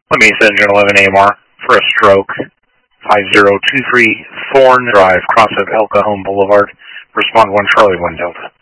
Let me send Engine 11 AMR for a stroke. 5023 Thorn Drive, cross of El Cajon Boulevard. Respond 1 Charlie 1 Delta.